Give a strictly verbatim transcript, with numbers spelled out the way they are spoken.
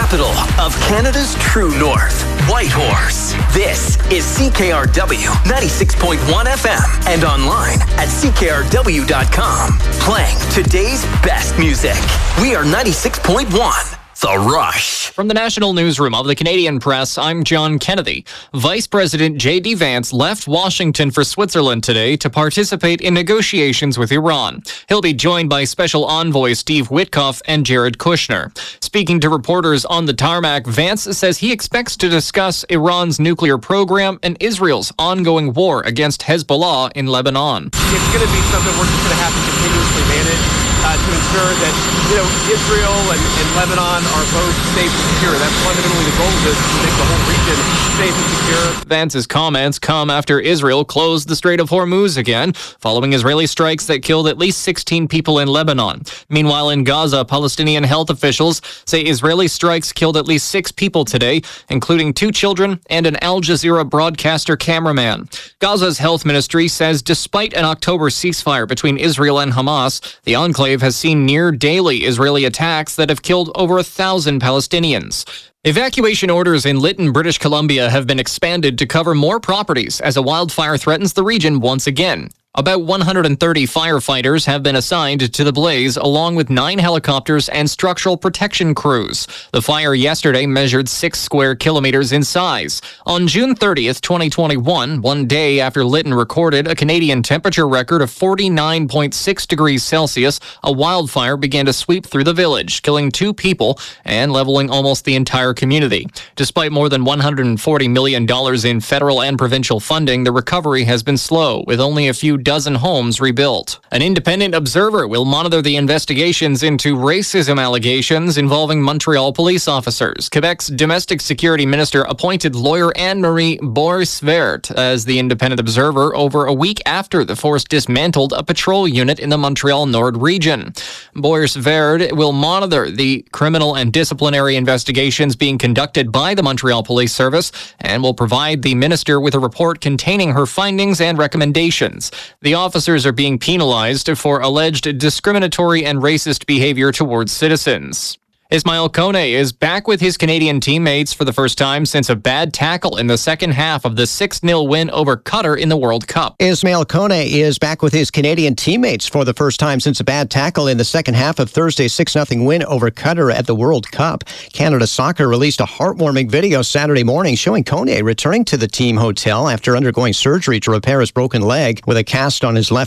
capital of Canada's true north, Whitehorse. This is C K R W ninety-six point one F M and online at C K R W dot com. Playing today's best music. We are ninety-six point one. The Rush. From the National Newsroom of the Canadian Press, I'm John Kennedy. Vice President J D Vance left Washington for Switzerland today to participate in negotiations with Iran. He'll be joined by Special Envoy Steve Witkoff and Jared Kushner. Speaking to reporters on the tarmac, Vance says he expects to discuss Iran's nuclear program and Israel's ongoing war against Hezbollah in Lebanon. It's going to be something we're just going to have to continuously manage. Uh, to ensure that, you know, Israel and, and Lebanon are both safe and secure. That's fundamentally the goal of this, to make the whole region safe and secure. Vance's comments come after Israel closed the Strait of Hormuz again, following Israeli strikes that killed at least sixteen people in Lebanon. Meanwhile, in Gaza, Palestinian health officials say Israeli strikes killed at least six people today, including two children and an Al Jazeera broadcaster cameraman. Gaza's health ministry says despite an October ceasefire between Israel and Hamas, the enclave has seen near daily Israeli attacks that have killed over a thousand Palestinians. Evacuation orders in Lytton, British Columbia have been expanded to cover more properties as a wildfire threatens the region once again. About one hundred thirty firefighters have been assigned to the blaze, along with nine helicopters and structural protection crews. The fire yesterday measured six square kilometers in size. On June thirtieth, twenty twenty-one, one day after Lytton recorded a Canadian temperature record of forty-nine point six degrees Celsius, a wildfire began to sweep through the village, killing two people and leveling almost the entire community. Despite more than one hundred forty million dollars in federal and provincial funding, the recovery has been slow, with only a few dozen homes rebuilt. An independent observer will monitor the investigations into racism allegations involving Montreal police officers. Quebec's domestic security minister appointed lawyer Anne-Marie Boisvert as the independent observer over a week after the force dismantled a patrol unit in the Montreal Nord region. Boisvert will monitor the criminal and disciplinary investigations being conducted by the Montreal Police Service and will provide the minister with a report containing her findings and recommendations. The officers are being penalized for alleged discriminatory and racist behavior towards citizens. Ismail Kone is back with his Canadian teammates for the first time since a bad tackle in the second half of the six nil win over Qatar in the World Cup. Ismail Kone is back with his Canadian teammates for the first time since a bad tackle in the second half of Thursday's six nothing win over Qatar at the World Cup. Canada Soccer released a heartwarming video Saturday morning showing Kone returning to the team hotel after undergoing surgery to repair his broken leg with a cast on his left